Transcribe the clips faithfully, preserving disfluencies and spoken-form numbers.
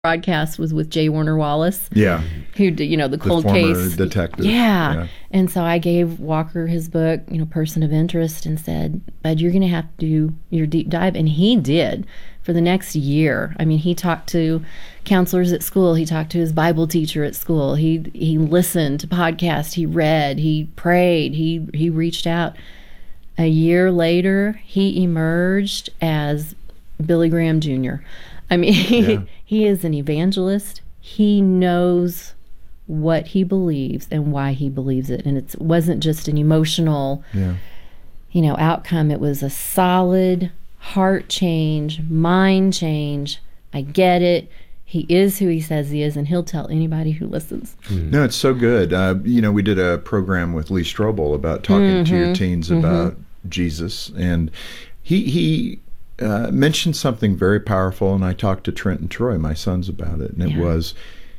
broadcast was with J. Warner Wallace. Yeah. Who did, you know, the cold the former case. detective. Yeah. yeah. And so I gave Walker his book, you know, Person of Interest, and said, Bud, you're going to have to do your deep dive. And he did for the next year. I mean, he talked to counselors at school. He talked to his Bible teacher at school. He he listened to podcasts. He read. He prayed. He he reached out. A year later, he emerged as Billy Graham Junior I mean, he, Yeah. he is an evangelist. He knows what he believes and why he believes it. And it wasn't just an emotional, Yeah. you know, outcome. It was a solid heart change, mind change. I get it. He is who he says he is, and he'll tell anybody who listens. No, it's so good. Uh, you know, we did a program with Lee Strobel about talking Mm-hmm. to your teens about Jesus, and he he uh, mentioned something very powerful, and I talked to Trent and Troy, my sons, about it, and it Yeah. was,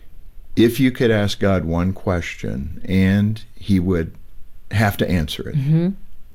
if you could ask God one question and he would have to answer it, Mm-hmm.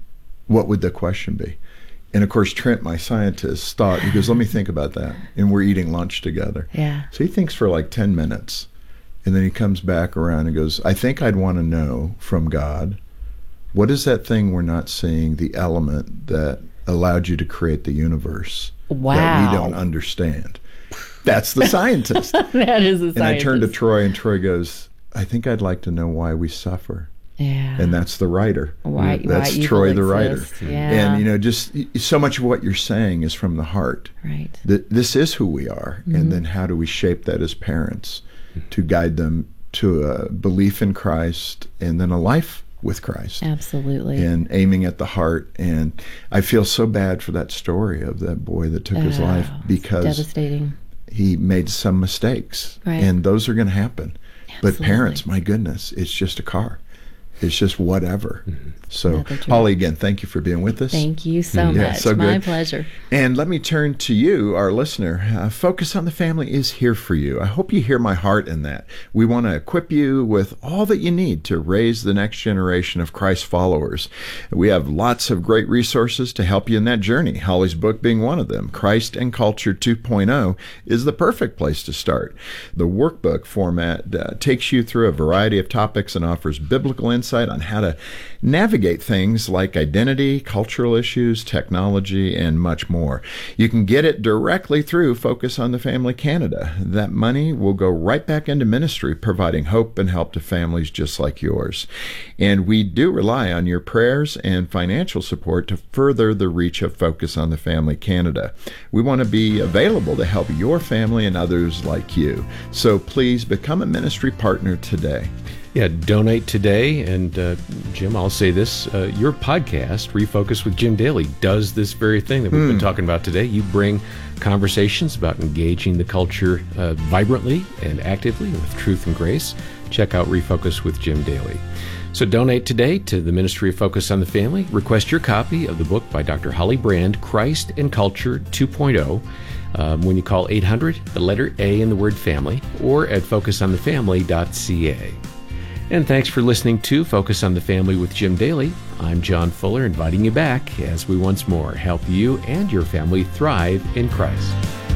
what would the question be? And of course, Trent, my scientist, thought, he goes, let me think about that. And we're eating lunch together. Yeah. So he thinks for like ten minutes. And then he comes back around and goes, I think I'd want to know from God, what is that thing we're not seeing, the element that allowed you to create the universe that Wow. we don't understand? That's the scientist. That is a scientist. And I turned to Troy, and Troy goes, I think I'd like to know why we suffer. Yeah. And that's the writer. Why- That's why evil Troy the writer. exists. Yeah. And, you know, just so much of what you're saying is from the heart. Right. Th- This is who we are. Mm-hmm. And then how do we shape that as parents to guide them to a belief in Christ and then a life with Christ? Absolutely. And aiming at the heart. And I feel so bad for that story of that boy that took his Oh, life it's because devastating. he made some mistakes. Right. And those are going to happen. But Absolutely. parents, my goodness, it's just a car. It's just whatever. So, Another dream. Holly, again, thank you for being with us. Thank you so Yeah, much. so My good. pleasure. And let me turn to you, our listener. Uh, Focus on the Family is here for you. I hope you hear my heart in that. We want to equip you with all that you need to raise the next generation of Christ followers. We have lots of great resources to help you in that journey, Holly's book being one of them. Christ and Culture two point oh is the perfect place to start. The workbook format uh, takes you through a variety of topics and offers biblical insight on how to navigate things like identity, cultural issues, technology, and much more. You can get it directly through Focus on the Family Canada. That money will go right back into ministry, providing hope and help to families just like yours. And we do rely on your prayers and financial support to further the reach of Focus on the Family Canada. We want to be available to help your family and others like you. So please become a ministry partner today. Yeah, donate today. And uh, Jim, I'll say this, uh, your podcast, Refocus with Jim Daly, does this very thing that we've been talking about today. You bring conversations about engaging the culture uh, vibrantly and actively with truth and grace. Check out Refocus with Jim Daly. So donate today to the Ministry of Focus on the Family. Request your copy of the book by Doctor Holly Brand, Christ and Culture two point oh. Um, when you call eight hundred, the letter A in the word family, or at focus on the family dot c a. And thanks for listening to Focus on the Family with Jim Daly. I'm John Fuller, inviting you back as we once more help you and your family thrive in Christ.